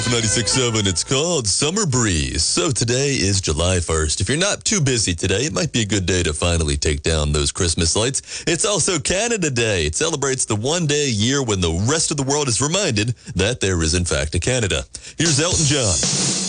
96.7, it's called Summer Breeze. So today is July 1st. If you're not too busy today, it might be a good day to finally take down those Christmas lights. It's also Canada Day. It celebrates the one day a year when the rest of the world is reminded that there is, in fact, a Canada. Here's Elton John.